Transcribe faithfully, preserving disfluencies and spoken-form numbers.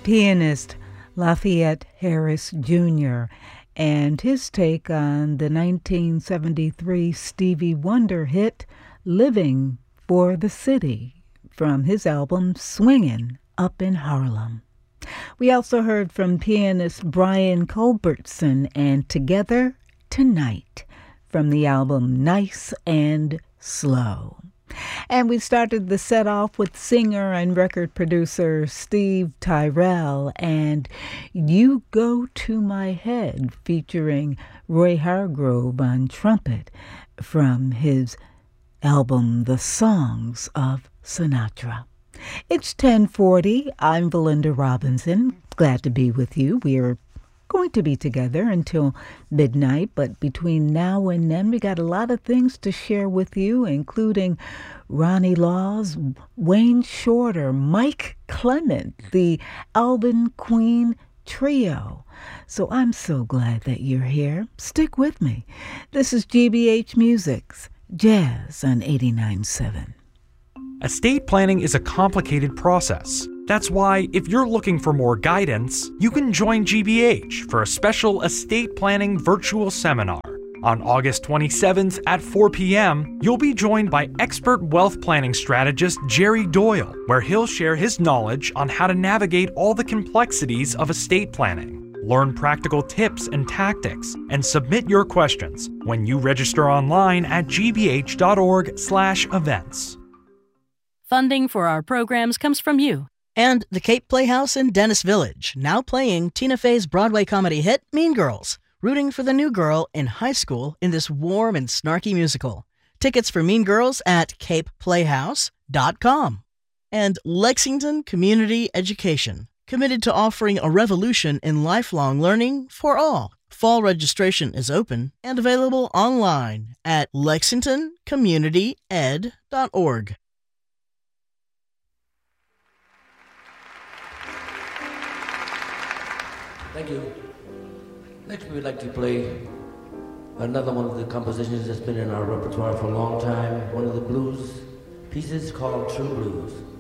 pianist Lafayette Harris Junior and his take on the nineteen seventy-three Stevie Wonder hit Living for the City from his album Swingin' Up in Harlem. We also heard from pianist Brian Culbertson and Together Tonight from the album Nice and Slow. And we started the set off with singer and record producer Steve Tyrell and You Go to My Head featuring Roy Hargrove on trumpet from his album The Songs of Sinatra. It's ten forty. I'm Belinda Robinson. Glad to be with you. We are going to be together until midnight, but between now and then we got a lot of things to share with you, including Ronnie Laws, Wayne Shorter, Mike Clement, the Alvin Queen Trio. So I'm so glad that you're here. Stick with me. This is G B H Music's Jazz on eighty-nine point seven. Estate planning is a complicated process. That's why, if you're looking for more guidance, you can join G B H for a special estate planning virtual seminar. On August twenty-seventh at four p.m., you'll be joined by expert wealth planning strategist Jerry Doyle, where he'll share his knowledge on how to navigate all the complexities of estate planning. Learn practical tips and tactics, and submit your questions when you register online at g b h dot org slash events. Funding for our programs comes from you. And the Cape Playhouse in Dennis Village, now playing Tina Fey's Broadway comedy hit, Mean Girls, rooting for the new girl in high school in this warm and snarky musical. Tickets for Mean Girls at cape playhouse dot com. And Lexington Community Education, committed to offering a revolution in lifelong learning for all. Fall registration is open and available online at lexington community ed dot org. Thank you. Next, we'd like to play another one of the compositions that's been in our repertoire for a long time, one of the blues pieces called True Blues.